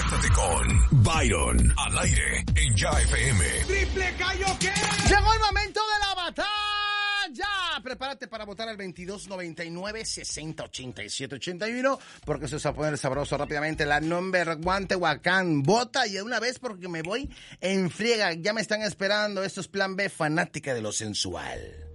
Conéctate con Byron al aire en Ya FM. ¡Triple Gallo que! Llegó el momento de la batalla. Prepárate para votar al 2299-6087-81 porque se va a poner sabroso rápidamente. La number one Tehuacán. Vota y de una vez porque me voy en friega. Ya me están esperando. Esto es Plan B, fanática de lo sensual.